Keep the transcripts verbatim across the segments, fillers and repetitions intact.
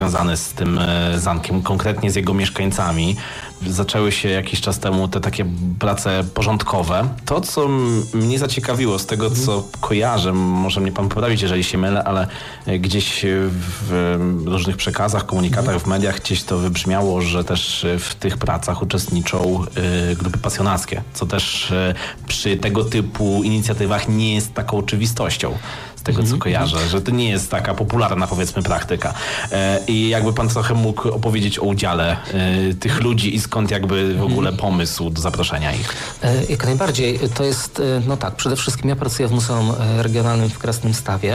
związany z tym zamkiem, konkretnie z jego mieszkańcami. Zaczęły się jakiś czas temu te takie prace porządkowe. To, co mnie zaciekawiło z tego, co kojarzę, może mnie pan poprawić, jeżeli się mylę, ale gdzieś w różnych przekazach, komunikatach, w mediach gdzieś to wybrzmiało, że też w tych pracach uczestniczą grupy pasjonackie, co też przy tego typu inicjatywach nie jest taką oczywistością. Z tego, co kojarzę, że to nie jest taka popularna, powiedzmy, praktyka. I jakby pan trochę mógł opowiedzieć o udziale tych ludzi i skąd jakby w ogóle pomysł do zaproszenia ich? Jak najbardziej. To jest, no tak, przede wszystkim ja pracuję w Muzeum Regionalnym w Krasnymstawie.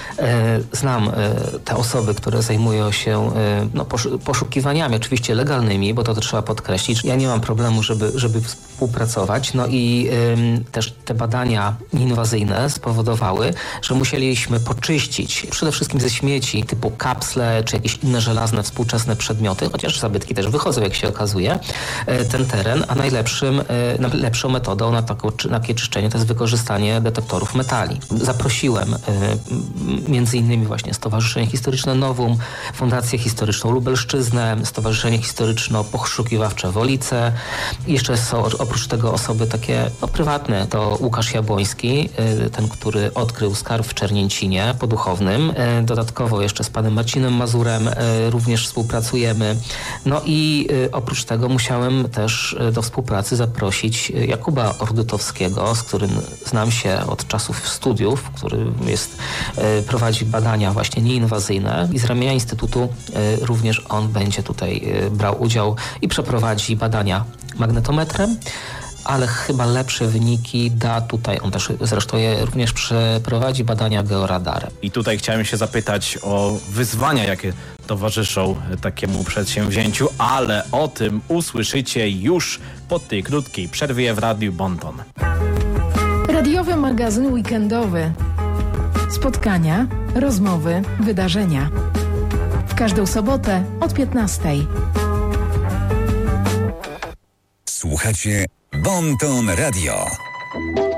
Znam te osoby, które zajmują się no, poszukiwaniami, oczywiście legalnymi, bo to, to trzeba podkreślić. Ja nie mam problemu, żeby, żeby współpracować. No i też te badania inwazyjne spowodowały, że musieliśmy poczyścić przede wszystkim ze śmieci typu kapsle czy jakieś inne żelazne, współczesne przedmioty, chociaż zabytki też wychodzą, jak się okazuje, ten teren, a najlepszym, lepszą metodą na, taką, na takie czyszczenie to jest wykorzystanie detektorów metali. Zaprosiłem między innymi właśnie Stowarzyszenie Historyczne Nowum, Fundację Historyczną Lubelszczyznę, Stowarzyszenie Historyczno-Poszukiwawcze Wolice. Jeszcze są oprócz tego osoby takie no, prywatne, to Łukasz Jabłoński, ten, który odkrył skarb w Czernięcinie poduchownym. Dodatkowo jeszcze z panem Marcinem Mazurem również współpracujemy. No i oprócz tego musiałem też do współpracy zaprosić Jakuba Ordytowskiego, z którym znam się od czasów studiów, który jest, prowadzi badania właśnie nieinwazyjne i z ramienia Instytutu również on będzie tutaj brał udział i przeprowadzi badania magnetometrem, ale chyba lepsze wyniki da tutaj, on też zresztą je również przeprowadzi badania georadarem. I tutaj chciałem się zapytać o wyzwania, jakie towarzyszą takiemu przedsięwzięciu, ale o tym usłyszycie już po tej krótkiej przerwie w Radiu Bonton. Radiowy magazyn weekendowy. Spotkania, rozmowy, wydarzenia. W każdą sobotę od piętnastej. Słuchacie Bonton Radio.